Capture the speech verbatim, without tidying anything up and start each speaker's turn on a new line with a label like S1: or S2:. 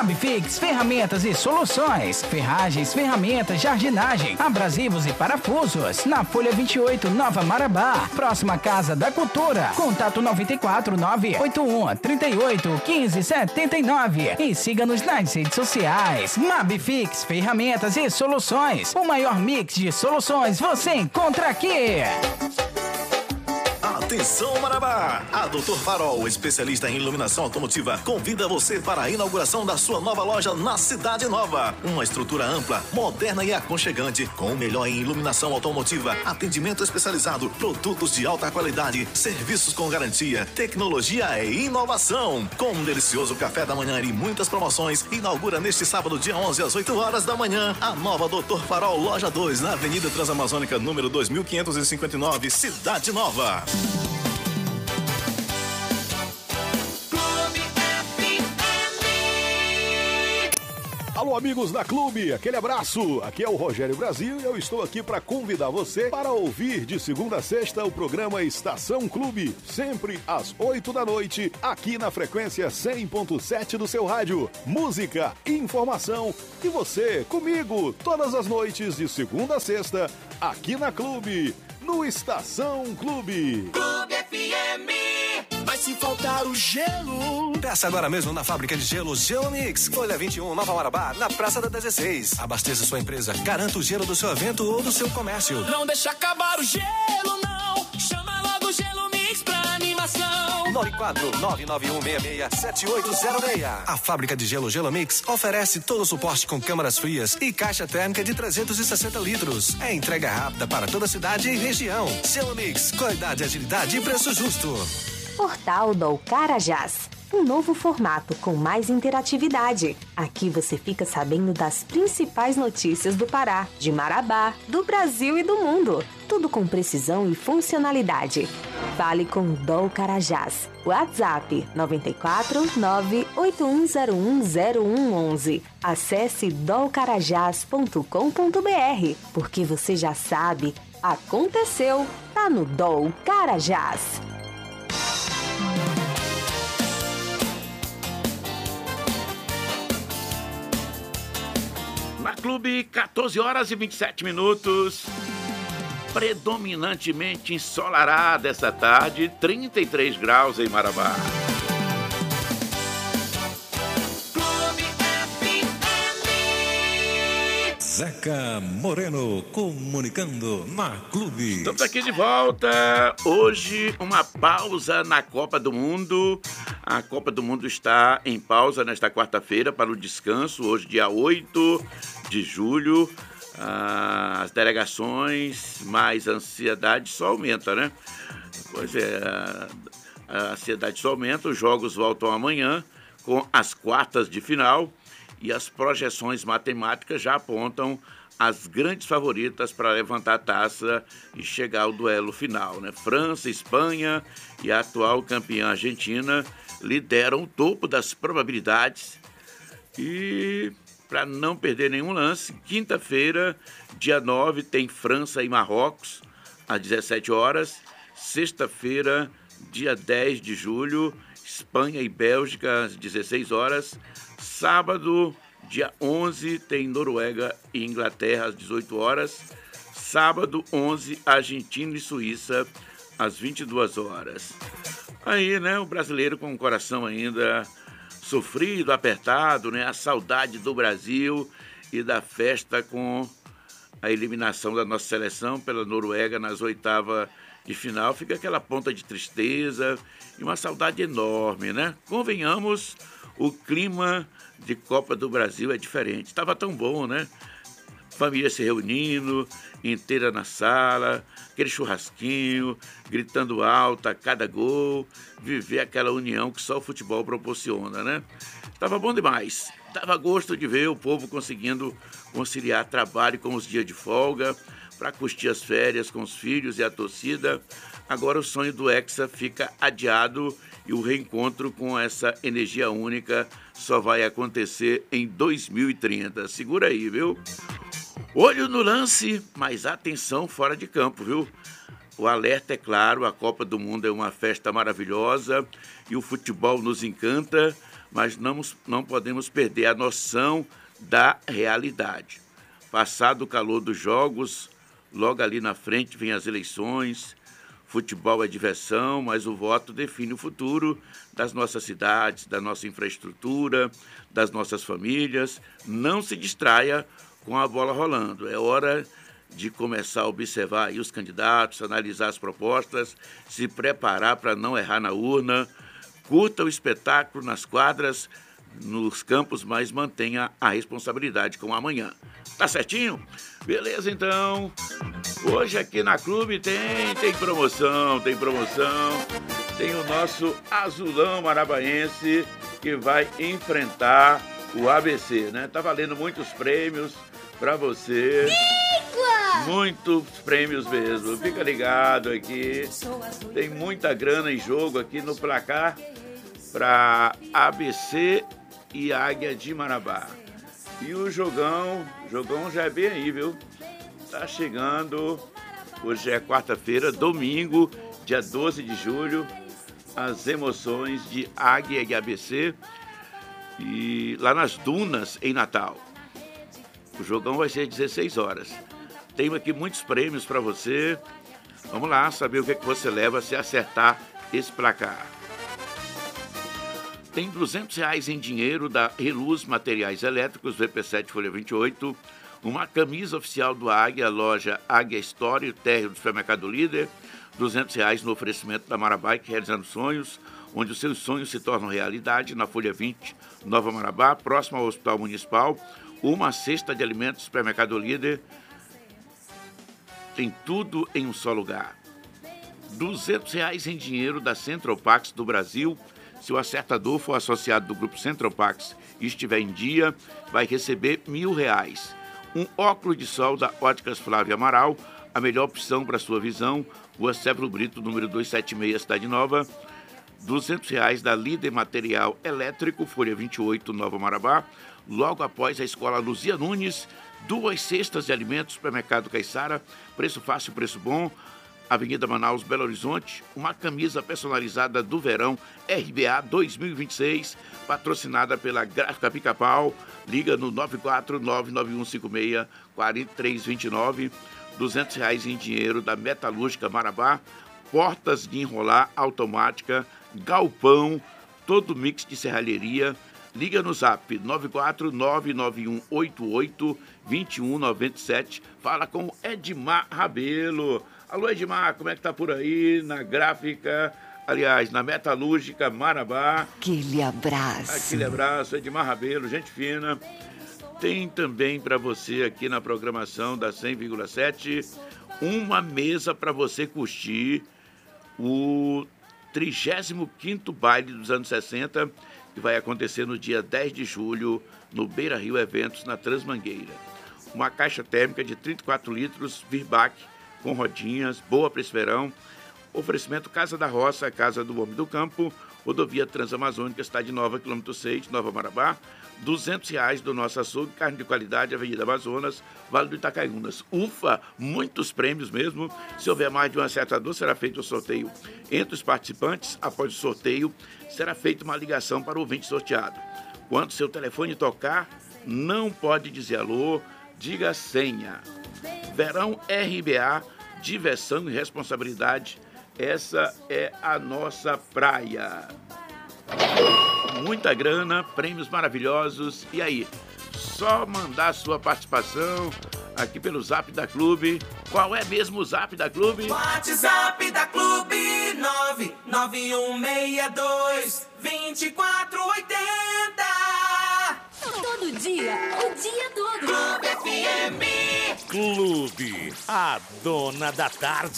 S1: Mabfix, ferramentas e soluções. Ferragens, ferramentas, jardinagem, abrasivos e parafusos. Na Folha vinte e oito, Nova Marabá. Próxima Casa da Cultura. Contato nove quatro nove oito um três oito um cinco sete nove. E siga-nos nas redes sociais. Mabfix, ferramentas e soluções. O maior mix de soluções você encontra aqui.
S2: Atenção Marabá! A doutor Farol, especialista em iluminação automotiva, convida você para a inauguração da sua nova loja na Cidade Nova. Uma estrutura ampla, moderna e aconchegante, com o melhor em iluminação automotiva, atendimento especializado, produtos de alta qualidade, serviços com garantia, tecnologia e inovação. Com um delicioso café da manhã e muitas promoções, inaugura neste sábado, dia onze, às oito horas da manhã, a nova doutor Farol, loja dois, na Avenida Transamazônica, número dois mil quinhentos e cinquenta e nove, Cidade Nova.
S3: Alô, amigos da Clube, aquele abraço. Aqui é o Rogério Brasil e eu estou aqui para convidar você para ouvir de segunda a sexta o programa Estação Clube, sempre às oito da noite, aqui na frequência cem ponto sete do seu rádio. Música, informação e você comigo todas as noites de segunda a sexta, aqui na Clube, no Estação Clube.
S4: Clube F M. Mas se faltar o gelo...
S5: Peça agora mesmo na fábrica de gelo Gelo Mix, Folha vinte e um, Nova Marabá, na Praça da dezesseis. Abasteça sua empresa, garanta o gelo do seu evento ou do seu comércio.
S4: Não deixa acabar o gelo, não. Chama logo o Gelo Mix pra animação.
S5: nove quatro nove nove um seis seis sete oito zero seis. A fábrica de gelo Gelo Mix oferece todo o suporte com câmaras frias e caixa térmica de trezentos e sessenta litros. É entrega rápida para toda a cidade e região. Gelo Mix, qualidade, agilidade e preço justo.
S6: Portal do Carajás. Um novo formato com mais interatividade. Aqui você fica sabendo das principais notícias do Pará, de Marabá, do Brasil e do mundo. Tudo com precisão e funcionalidade. Fale com o Dol Carajás. WhatsApp nove quatro nove oito um zero um zero um um um. Acesse dol carajás ponto com ponto b r, porque você já sabe, aconteceu, tá no Dol Carajás.
S7: Na Clube, quatorze horas e vinte e sete minutos. Predominantemente ensolarada essa tarde, trinta e três graus em Marabá.
S8: Zeca Moreno comunicando na Clube.
S7: Estamos aqui de volta. Hoje, uma pausa na Copa do Mundo. A Copa do Mundo está em pausa nesta quarta-feira para o descanso. Hoje, dia oito de julho. As delegações, mais a ansiedade só aumenta, né? Pois é, a ansiedade só aumenta. Os jogos voltam amanhã com as quartas de final. E as projeções matemáticas já apontam as grandes favoritas para levantar a taça e chegar ao duelo final, né? França, Espanha e a atual campeã Argentina lideram o topo das probabilidades. E para não perder nenhum lance, quinta-feira, dia nove, tem França e Marrocos, às dezessete horas. Sexta-feira, dia dez de julho, Espanha e Bélgica, às dezesseis horas. Sábado, dia onze, tem Noruega e Inglaterra, às dezoito horas. Sábado, onze, Argentina e Suíça, às vinte e duas horas. Aí, né, o brasileiro com o coração ainda sofrido, apertado, né? A saudade do Brasil e da festa com a eliminação da nossa seleção pela Noruega nas oitavas de final. Fica aquela ponta de tristeza e uma saudade enorme, né? Convenhamos, o clima de Copa do Brasil é diferente. Estava tão bom, né? Família se reunindo, inteira na sala, aquele churrasquinho, gritando alto a cada gol, viver aquela união que só o futebol proporciona, né? Estava bom demais. Dava gosto de ver o povo conseguindo conciliar trabalho com os dias de folga, para curtir as férias com os filhos e a torcida. Agora o sonho do Hexa fica adiado e o reencontro com essa energia única só vai acontecer em dois mil e trinta. Segura aí, viu? Olho no lance, mas atenção fora de campo, viu? O alerta é claro, a Copa do Mundo é uma festa maravilhosa e o futebol nos encanta, mas não, não podemos perder a noção da realidade. Passado o calor dos jogos, logo ali na frente vem as eleições. Futebol é diversão, mas o voto define o futuro das nossas cidades, da nossa infraestrutura, das nossas famílias. Não se distraia com a bola rolando. É hora de começar a observar aí os candidatos, analisar as propostas, se preparar para não errar na urna. Curta o espetáculo nas quadras, nos campos, mas mantenha a responsabilidade com o amanhã. Tá certinho? Beleza, então. Hoje aqui na Clube tem, tem promoção, tem promoção. Tem o nosso Azulão Marabaense que vai enfrentar o A B C, né? Tá valendo muitos prêmios para você. Muitos prêmios mesmo. Fica ligado aqui. Tem muita grana em jogo aqui no placar para A B C e Águia de Marabá. E o jogão, o jogão já é bem aí, viu? Tá chegando. Hoje é quarta-feira, domingo, dia doze de julho. As emoções de Águia e A B C. E lá nas Dunas, em Natal. O jogão vai ser às dezesseis horas. Tenho aqui muitos prêmios para você. Vamos lá saber o que, é que você leva se acertar esse placar. Tem duzentos reais em dinheiro da Reluz Materiais Elétricos, V P sete Folha vinte e oito. Uma camisa oficial do Águia, loja Águia Store, térreo do Supermercado Líder. duzentos reais no oferecimento da Marabike, realizando sonhos, onde os seus sonhos se tornam realidade, na Folha vinte, Nova Marabá, próximo ao Hospital Municipal. Uma cesta de alimentos do Supermercado Líder. Tem tudo em um só lugar. duzentos reais em dinheiro da Central Pax do Brasil. Se o acertador for associado do grupo Central Pax e estiver em dia, vai receber mil reais. Um óculos de sol da Óticas Flávia Amaral, a melhor opção para sua visão. Rua Sérvulo Brito, número duzentos e setenta e seis, Cidade Nova. duzentos reais da Líder Material Elétrico, Folha vinte e oito, Nova Marabá. Logo após a Escola Luzia Nunes, duas cestas de alimentos, Supermercado Caiçara, preço fácil, preço bom. Avenida Manaus, Belo Horizonte, uma camisa personalizada do verão R B A dois mil e vinte e seis, patrocinada pela Gráfica Pica-Pau. Liga no nove quatro nove nove um cinco seis quatro três dois nove. duzentos reais em dinheiro da Metalúrgica Marabá, portas de enrolar automática, galpão, todo mix de serralheria. Liga no zap nove quatro nove nove um oito oito dois um nove sete. Fala com Edmar Rabelo. Alô, Edmar, como é que tá por aí na Gráfica, aliás, na Metalúrgica Marabá?
S9: Aquele abraço.
S7: Aquele abraço, Edmar Rabelo, gente fina. Tem também para você aqui na programação da cem vírgula sete uma mesa para você curtir o trigésimo quinto baile dos anos sessenta, que vai acontecer no dia dez de julho no Beira Rio Eventos, na Transmangueira. Uma caixa térmica de trinta e quatro litros, Virbac, com rodinhas, boa para esse verão. Oferecimento Casa da Roça, Casa do Homem do Campo, Rodovia Transamazônica, Cidade Nova, quilômetro seis, Nova Marabá. duzentos reais do nosso açougue, carne de qualidade, Avenida Amazonas, Vale do Itacaiunas. Ufa, muitos prêmios mesmo. Se houver mais de um acertador, será feito o sorteio entre os participantes. Após o sorteio, será feita uma ligação para o ouvinte sorteado. Quando seu telefone tocar, não pode dizer alô, diga a senha. Verão R B A, diversão e responsabilidade. Essa é a nossa praia. Muita grana, prêmios maravilhosos. E aí, só mandar sua participação aqui pelo Zap da Clube. Qual é mesmo o Zap da Clube?
S4: WhatsApp da Clube nove nove um seis dois dois quatro oito zero.
S10: Todo dia, o dia todo.
S4: Clube F M.
S11: Clube, a dona da tarde.